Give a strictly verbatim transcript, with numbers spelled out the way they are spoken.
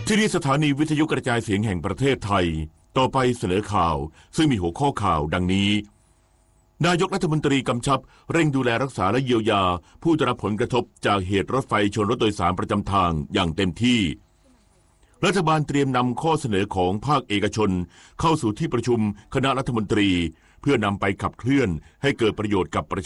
ที่นี่สถานีวิทยุกระจายเสียงแห่งประเทศไทยต่อไปเสนอข่าวซึ่งมีหัวข้อข่าวดังนี้นายกรัฐมนตรีกำชับเร่งดูแลรักษาและเยียวยาผู้ได้รับผลกระทบจากเหตุรถไฟชนรถโดยสารประจำทางอย่างเต็มที่รัฐบาลเตรียมนำข้อเสนอของภาคเอกชนเข้าสู่ที่ประชุมคณะรัฐมนตรีเพื่อนำไปขับเคลื่อนให้เกิดประโยชน์กับประ